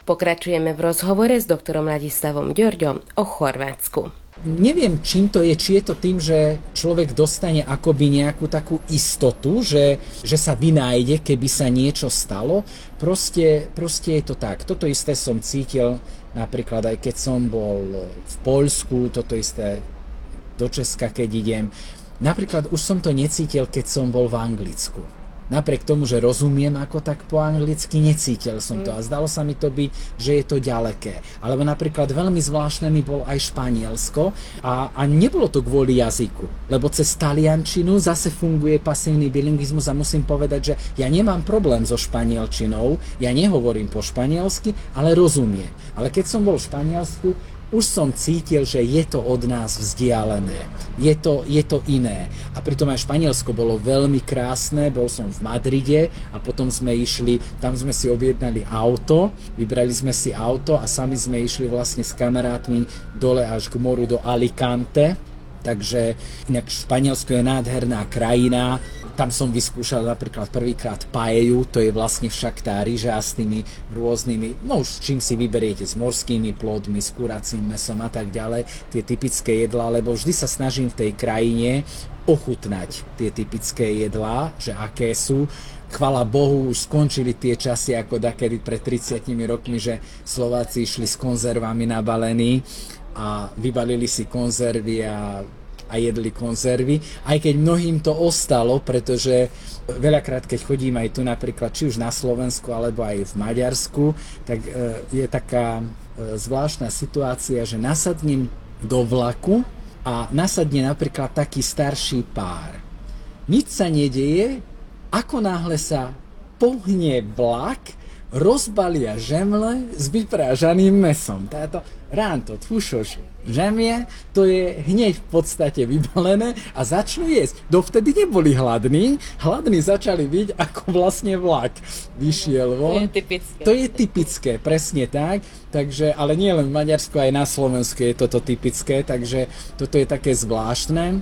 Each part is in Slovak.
Pokračujeme v rozhovore s doktorom Ladislavom Ďorďom o Chorvátsku. Neviem, čím to je, či je to tým, že človek dostane akoby nejakú takú istotu, že sa vynájde, keby sa niečo stalo. Proste je to tak. Toto isté som cítil napríklad aj keď som bol v Poľsku, toto isté do Česka, keď idem. Napríklad už som to necítil, keď som bol v Anglicku. Napriek tomu, že rozumiem ako tak po anglicky, necítil som to a zdalo sa mi to byť, že je to ďaleké. Alebo napríklad veľmi zvláštne mi bol aj Španielsko a nebolo to kvôli jazyku, lebo cez taliančinu zase funguje pasívny bilingvizmus a musím povedať, že ja nemám problém so španielčinou, ja nehovorím po španielsky, ale rozumiem. Ale keď som bol v Španielsku, už som cítil, že je to od nás vzdialené. Je to iné. A pritom aj Španielsko bolo veľmi krásne. Bol som v Madride a potom sme išli, tam sme si objednali auto, vybrali sme si auto a sami sme išli vlastne s kamarátmi dole až k moru do Alicante. Takže inak Španielsko je nádherná krajina. Tam som vyskúšal napríklad prvýkrát paeju, to je vlastne však tá ryža s tými rôznymi, no už čím si vyberiete, s morskými plodmi, s kuracím mäsom a tak ďalej, tie typické jedlá, lebo vždy sa snažím v tej krajine ochutnať tie typické jedlá, že aké sú. Chvala Bohu, už skončili tie časy ako dakedy pred 30 rokmi, že Slováci išli s konzervami nabalení a vybalili si konzervy a jedli konzervy, aj keď mnohým to ostalo, pretože veľakrát, keď chodím aj tu napríklad, či už na Slovensku, alebo aj v Maďarsku, tak je taká zvláštna situácia, že nasadnem do vlaku a nasadne napríklad taký starší pár. Nič sa nedeje, ako náhle sa pohne vlak, rozbalia žemle s vyprážaným mäsom. Táto ránto, tfušoš, žemie, to je hneď v podstate vybalené a začnú jesť. Dovtedy neboli hladní začali byť, ako vlastne vlak vyšiel von. To je typické. To je typické, presne tak. Takže, ale nie len v Maďarsku, aj na Slovensku je toto typické, takže toto je také zvláštne.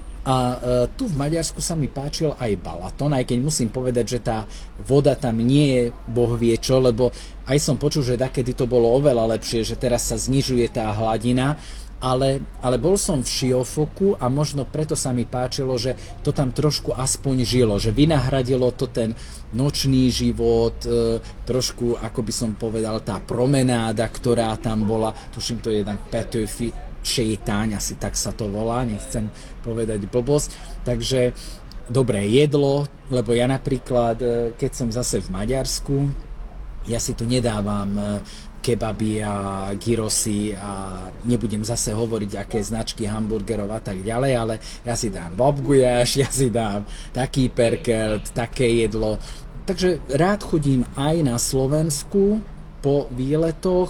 A tu v Maďarsku sa mi páčil aj Balaton, aj keď musím povedať, že tá voda tam nie je boh vie čo, lebo aj som počul, že dakedy to bolo oveľa lepšie, že teraz sa znižuje tá hladina, ale bol som v Šiofoku a možno preto sa mi páčilo, že to tam trošku aspoň žilo, že vynahradilo to ten nočný život, trošku, ako by som povedal, tá promenáda, ktorá tam bola, tuším, to je jeden Petőfi Sétáň, asi tak sa to volá, nechcem povedať blbosť. Takže dobré jedlo, lebo ja napríklad, keď som zase v Maďarsku, ja si tu nedávam kebaby a gyrosy a nebudem zase hovoriť, aké značky hamburgerov a tak ďalej, ale ja si dám babgujáš, ja si dám taký perkelt, také jedlo. Takže rád chodím aj na Slovensku po výletoch,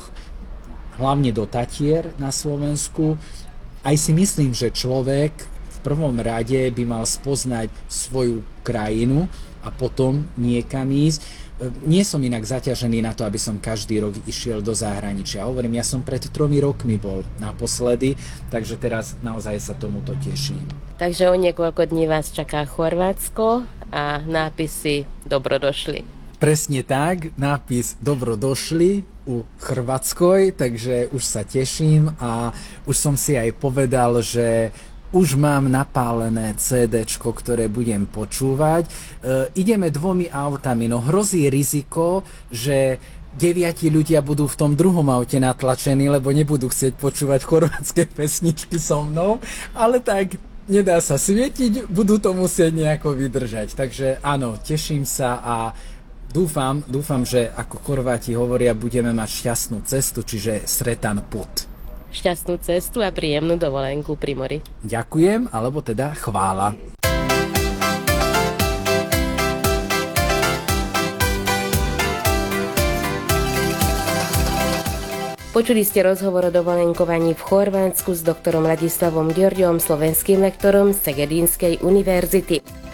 hlavne do Tatier na Slovensku. Aj si myslím, že človek v prvom rade by mal spoznať svoju krajinu a potom niekam ísť. Nie som inak zaťažený na to, aby som každý rok išiel do zahraničia. Hovorím, ja som pred 3 rokmi bol naposledy, takže teraz naozaj sa tomuto teším. Takže o niekoľko dní vás čaká Chorvátsko a nápisy Dobrodošli. Presne tak, nápis Dobrodošli u Chorvátskoj, takže už sa teším a už som si aj povedal, že už mám napálené CDčko, ktoré budem počúvať. Ideme 2 autami, no hrozí riziko, že 9 ľudia budú v tom druhom aute natlačení, lebo nebudú chcieť počúvať chorvátske pesničky so mnou, ale tak nedá sa svietiť, budú to musieť nejako vydržať. Takže áno, teším sa a Dúfam, že ako Chorváti hovoria, budeme mať šťastnú cestu, čiže sretan put. Šťastnú cestu a príjemnú dovolenku pri mori. Ďakujem, alebo teda chvála. Počuli ste rozhovor o dovolenkovaní v Chorvátsku s doktorom Ladislavom Ďorďom, slovenským lektorom z Segedínskej univerzity.